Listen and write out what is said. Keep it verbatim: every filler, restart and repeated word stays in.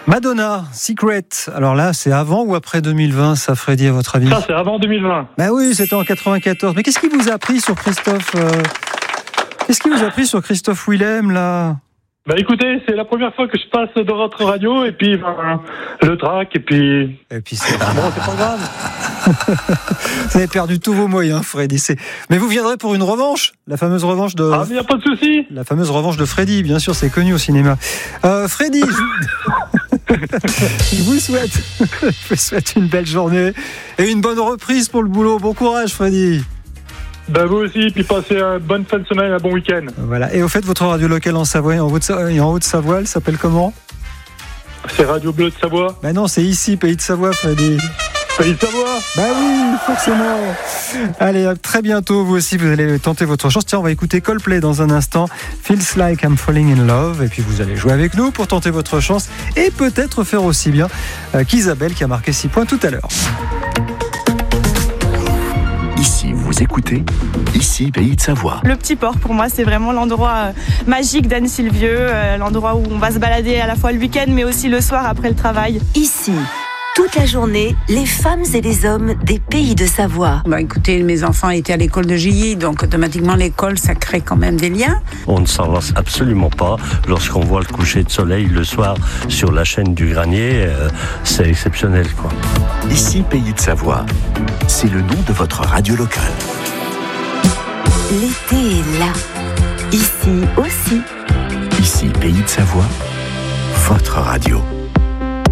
Madonna, Secret. Alors là, c'est avant ou après deux mille vingt, ça, Freddy, à votre avis? Ça, c'est avant deux mille vingt. Ben oui, c'était en quatre-vingt-quatorze. Mais qu'est-ce qui vous a appris sur Christophe euh... Qu'est-ce qui vous a appris sur Christophe Willem, là? Bah écoutez, c'est la première fois que je passe dans votre radio, et puis ben, le track, et puis... Et puis c'est... Bon, c'est pas grave. Vous avez perdu tous vos moyens, Freddy. C'est... Mais vous viendrez pour une revanche, la fameuse revanche de... Ah, mais y a pas de souci. La fameuse revanche de Freddy, bien sûr, c'est connu au cinéma. Euh, Freddy, je... je vous souhaite... je vous souhaite une belle journée et une bonne reprise pour le boulot. Bon courage, Freddy. Ben vous aussi, puis passez une bonne fin de semaine, un bon week-end. Voilà. Et au fait, votre radio locale en Savoie et en Haute-Savoie, et en Haute-Savoie, elle s'appelle comment? C'est Radio Bleu de Savoie. Ben non, c'est ici, Pays de Savoie, Freddy. Pays de Savoie. Ben oui, forcément. Allez, à très bientôt. Vous aussi, vous allez tenter votre chance. Tiens, on va écouter Coldplay dans un instant. Feels Like I'm Falling in Love. Et puis, vous allez jouer avec nous pour tenter votre chance et peut-être faire aussi bien qu'Isabelle qui a marqué six points tout à l'heure. Ici, vous écoutez, ici, Pays de Savoie. Le Petit Port, pour moi, c'est vraiment l'endroit euh, magique d'Anne-Sylvieux, euh, l'endroit où on va se balader à la fois le week-end, mais aussi le soir après le travail. Ici, toute la journée, les femmes et les hommes des Pays de Savoie. Bah, écoutez, mes enfants étaient à l'école de Gilly, donc automatiquement l'école, ça crée quand même des liens. On ne s'en lasse absolument pas. Lorsqu'on voit le coucher de soleil le soir sur la chaîne du Granier, euh, c'est exceptionnel, quoi. Ici, Pays de Savoie, c'est le nom de votre radio locale. L'été est là. Ici aussi. Ici, Pays de Savoie, votre radio.